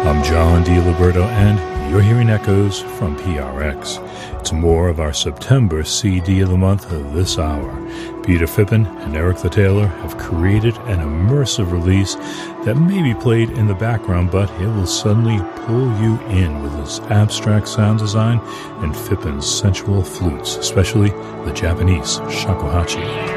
I'm John D. Liberto, and you're hearing echoes from PRX. It's more of our September CD of the month this hour. Peter Phippen and Eric the Taylor have created an immersive release that may be played in the background, but it will suddenly pull you in with its abstract sound design and Phippen's sensual flutes, especially the Japanese shakuhachi.